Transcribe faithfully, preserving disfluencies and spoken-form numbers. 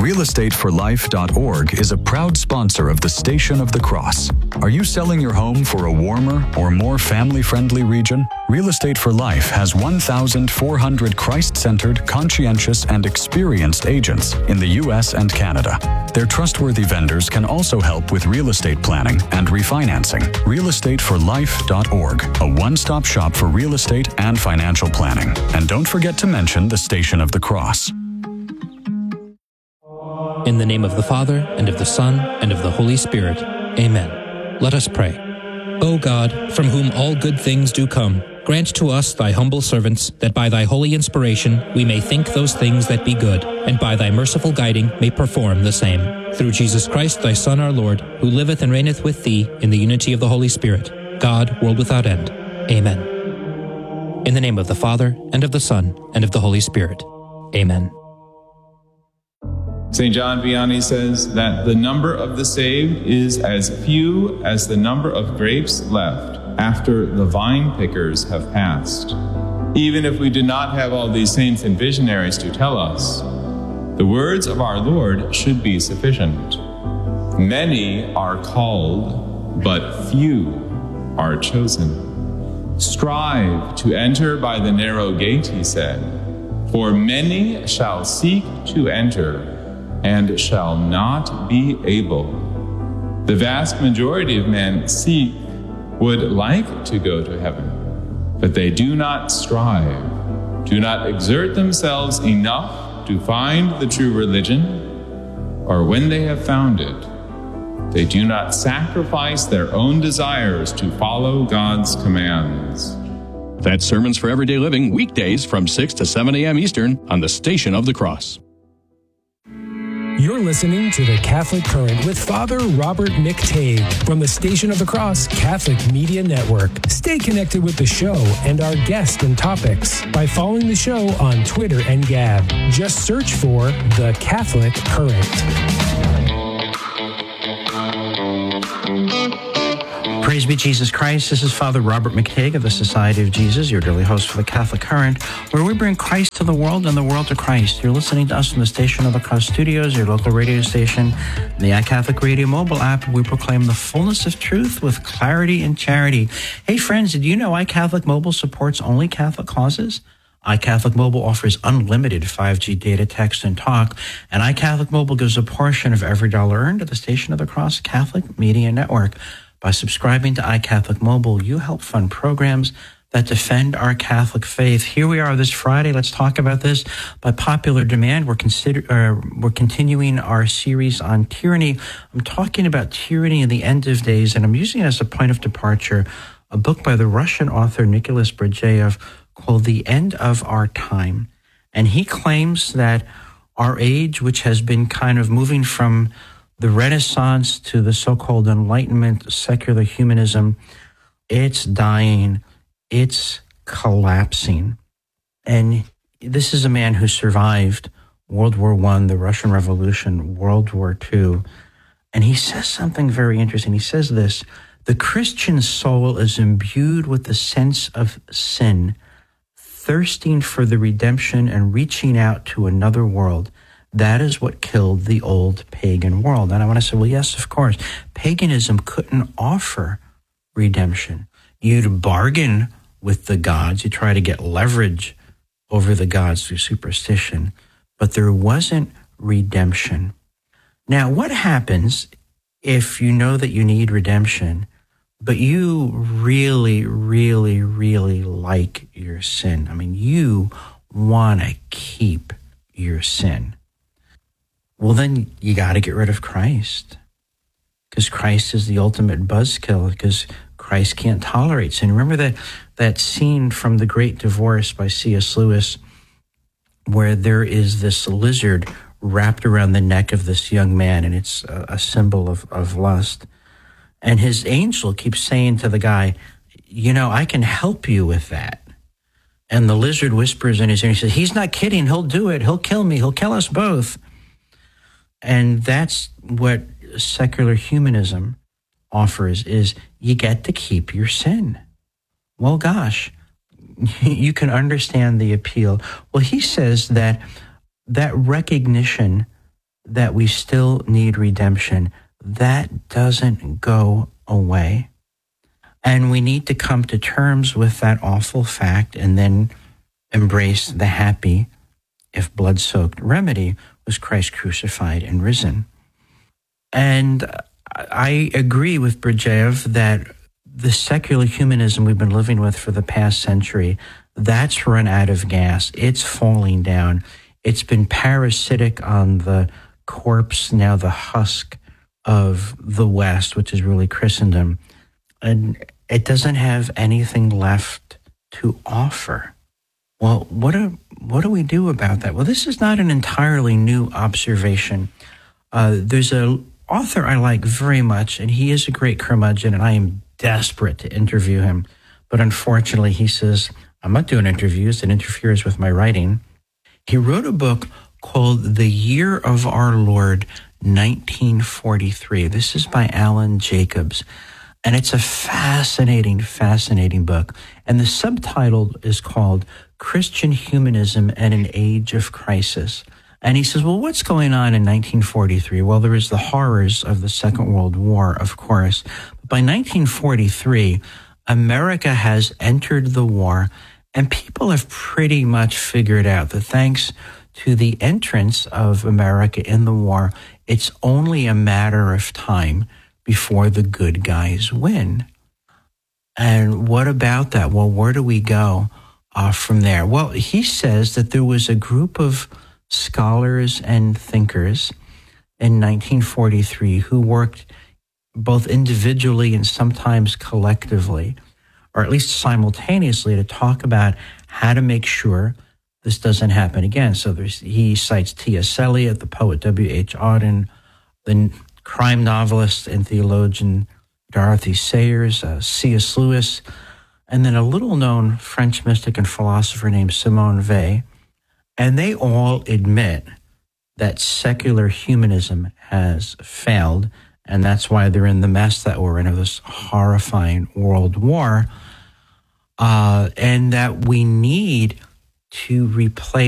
real estate for life dot org is a proud sponsor of the Station of the Cross. Are you selling your home for a warmer or more family-friendly region? Real Estate for Life has one thousand four hundred Christ-centered, conscientious, and experienced agents in the U S and Canada. Their trustworthy vendors can also help with real estate planning and refinancing. real estate for life dot org, a one-stop shop for real estate and financial planning. And don't forget to mention the Station of the Cross. In the name of the Father, and of the Son, and of the Holy Spirit. Amen. Let us pray. O God, from whom all good things do come, grant to us, thy humble servants, that by thy holy inspiration we may think those things that be good, and by thy merciful guiding may perform the same. Through Jesus Christ, thy Son, our Lord, who liveth and reigneth with thee in the unity of the Holy Spirit, God, world without end. Amen. In the name of the Father, and of the Son, and of the Holy Spirit. Amen. Saint John Vianney says that the number of the saved is as few as the number of grapes left after the vine pickers have passed. Even if we do not have all these saints and visionaries to tell us, the words of our Lord should be sufficient. Many are called, but few are chosen. Strive to enter by the narrow gate, he said, for many shall seek to enter and shall not be able. The vast majority of men seek, would like to go to heaven, but they do not strive, do not exert themselves enough to find the true religion, or when they have found it, they do not sacrifice their own desires to follow God's commands. That's Sermons for Everyday Living, weekdays from six to seven a.m. Eastern on the Station of the Cross. You're listening to The Catholic Current with Father Robert McTague from the Station of the Cross Catholic Media Network. Stay connected with the show and our guests and topics by following the show on Twitter and Gab. Just search for The Catholic Current. Praise be Jesus Christ. This is Father Robert McTague of the Society of Jesus, your daily host for the Catholic Current, where we bring Christ to the world and the world to Christ. You're listening to us from the Station of the Cross Studios, your local radio station, and the iCatholic Radio mobile app. We proclaim the fullness of truth with clarity and charity. Hey friends, did you know iCatholic Mobile supports only Catholic causes? iCatholic Mobile offers unlimited five G data, text, and talk, and iCatholic Mobile gives a portion of every dollar earned to the Station of the Cross Catholic Media Network. By subscribing to iCatholic Mobile, you help fund programs that defend our Catholic faith. Here we are this Friday. Let's talk about this. By popular demand, we're consider uh, we're continuing our series on tyranny. I'm talking about tyranny in the end of days, and I'm using it as a point of departure, a book by the Russian author Nicholas Berdyaev called The End of Our Time. And he claims that our age, which has been kind of moving from the Renaissance to the so-called Enlightenment, secular humanism, it's dying, it's collapsing. And this is a man who survived World War One, the Russian Revolution, World War Two. And he says something very interesting. He says this: the Christian soul is imbued with the sense of sin, thirsting for the redemption and reaching out to another world. That is what killed the old pagan world. And I want to say, well, yes, of course. Paganism couldn't offer redemption. You'd bargain with the gods. You try to get leverage over the gods through superstition. But there wasn't redemption. Now, what happens if you know that you need redemption, but you really, really, really like your sin? I mean, you want to keep your sin. Well, then you got to get rid of Christ, because Christ is the ultimate buzzkill, because Christ can't tolerate sin. Remember that, that scene from The Great Divorce by C S Lewis, where there is this lizard wrapped around the neck of this young man, and it's a, a symbol of, of lust. And his angel keeps saying to the guy, you know, I can help you with that. And the lizard whispers in his ear, he says, he's not kidding, he'll do it, he'll kill me, he'll kill us both. And that's what secular humanism offers, is you get to keep your sin. Well, gosh, you can understand the appeal. Well, he says that that recognition that we still need redemption. That doesn't go away. And we need to come to terms with that awful fact and then embrace the happy, if blood-soaked, remedy was Christ crucified and risen. And I agree with Berdyaev that the secular humanism we've been living with for the past century, that's run out of gas. It's falling down. It's been parasitic on the corpse, now the husk of the West, which is really Christendom. And it doesn't have anything left to offer. Well, what do, what do we do about that? Well, this is not an entirely new observation. Uh, there's an author I like very much, and he is a great curmudgeon, and I am desperate to interview him. But unfortunately, he says, I'm not doing interviews. It interferes with my writing. He wrote a book called The Year of Our Lord, nineteen forty-three. This is by Alan Jacobs. And it's a fascinating, fascinating book. And the subtitle is called Christian Humanism and an Age of Crisis. And he says, well, what's going on in nineteen forty-three? Well, there is the horrors of the Second World War, of course. But by nineteen forty-three, America has entered the war, and people have pretty much figured out that thanks to the entrance of America in the war, it's only a matter of time before the good guys win. And what about that? Well, where do we go uh, from there? Well, he says that there was a group of scholars and thinkers in nineteen forty-three who worked both individually and sometimes collectively, or at least simultaneously, to talk about how to make sure this doesn't happen again. So there's, he cites T S Eliot, the poet W H Auden, the crime novelist and theologian Dorothy Sayers, uh, C S Lewis, and then a little-known French mystic and philosopher named Simone Weil. And they all admit that secular humanism has failed, and that's why they're in the mess that we're in, of this horrifying world war, uh, and that we need to replace